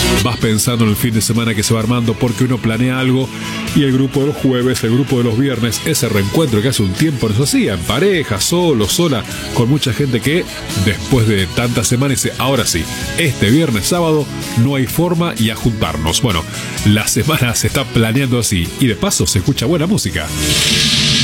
vas pensando en el fin de semana que se va armando porque uno planea algo y el grupo de los jueves, el grupo de los viernes, ese reencuentro que hace un tiempo nos hacía en pareja, solo, sola, con mucha gente que después de tantas semanas dice, ahora sí, este viernes, sábado, no hay forma y a juntarnos. Bueno, la semana se está planeando así y de paso se escucha buena música.